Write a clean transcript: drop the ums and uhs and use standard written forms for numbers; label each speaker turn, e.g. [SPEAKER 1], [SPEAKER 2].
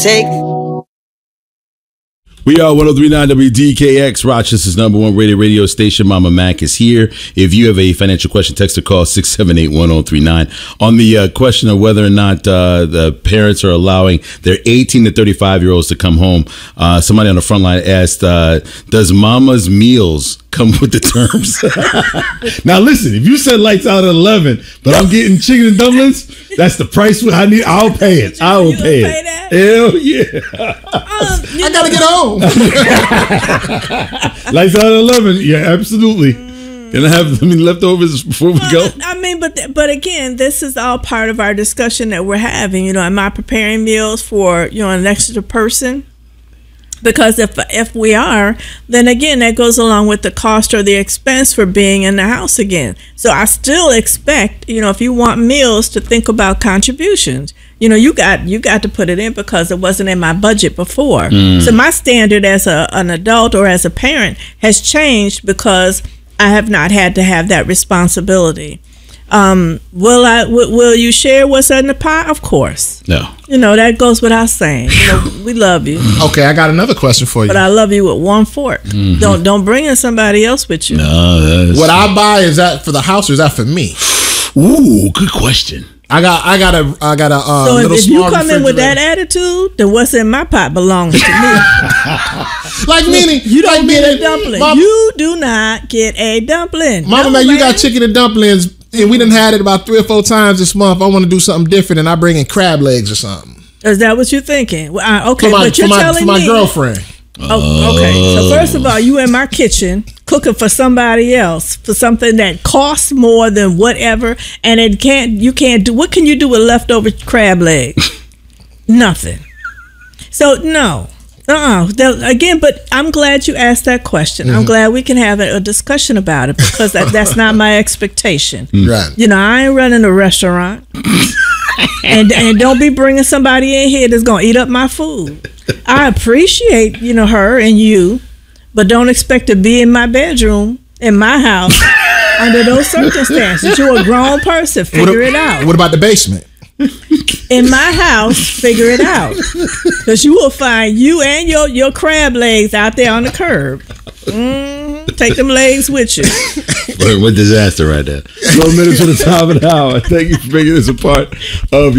[SPEAKER 1] Take.
[SPEAKER 2] We are 103.9 WDKX, Rochester's #1 rated radio station. Mama Mac is here. If you have a financial question, text or call 678-1039. On the question of whether or not the parents are allowing their 18 to 35-year-olds to come home, somebody on the front line asked, does Mama's meals come with the terms? Now listen, if you said lights out at 11, but I'm getting chicken and dumplings, that's the price I need. I'll pay it. I will pay it. Hell yeah.
[SPEAKER 3] I gotta get home.
[SPEAKER 2] Lights out at 11. Yeah, absolutely. Can I have leftovers before we go?
[SPEAKER 4] I mean, but again, this is all part of our discussion that we're having. Am I preparing meals for an extra person? Because if we are, then again, that goes along with the cost or the expense for being in the house again. So I still expect, if you want meals, to think about contributions. You got to put it in because it wasn't in my budget before. So my standard as an adult or as a parent has changed because I have not had to have that responsibility. Will you share what's in the pot? Of course.
[SPEAKER 2] No.
[SPEAKER 4] That goes without saying. We love you.
[SPEAKER 3] Okay, I got another question for you.
[SPEAKER 4] But I love you with one fork. Mm-hmm. Don't bring in somebody else with you.
[SPEAKER 2] No.
[SPEAKER 3] What I buy, is that for the house or is that for me?
[SPEAKER 2] Ooh, good question.
[SPEAKER 3] I got a
[SPEAKER 4] so
[SPEAKER 3] little
[SPEAKER 4] if
[SPEAKER 3] small
[SPEAKER 4] you come in with that attitude, then what's in my pot belongs to me.
[SPEAKER 3] Like meaning
[SPEAKER 4] you don't get a dumpling. You do not get a dumpling.
[SPEAKER 3] Mama, man, you got chicken and dumplings, and we done had it about 3 or 4 times this month. I want to do something different, and I bring in crab legs or something.
[SPEAKER 4] Is that what you're thinking? Okay,
[SPEAKER 3] but you're telling me for my girlfriend.
[SPEAKER 4] Oh, okay. So first of all, you in my kitchen cooking for somebody else for something that costs more than whatever, and you can't do. What can you do with leftover crab legs? Nothing. So no. Again, but I'm glad you asked that question. I'm glad we can have a discussion about it because that's not my expectation.
[SPEAKER 3] Right.
[SPEAKER 4] I ain't running a restaurant. and don't be bringing somebody in here that's gonna eat up my food. I appreciate her and you, but don't expect to be in my bedroom in my house under those circumstances. You're a grown person. Figure it out.
[SPEAKER 3] What about the basement?
[SPEAKER 4] In my house, figure it out, because you will find you and your crab legs out there on the curb. Take them legs with you.
[SPEAKER 2] What disaster right there. 12 minutes to the top of the hour. Thank you for making this a part of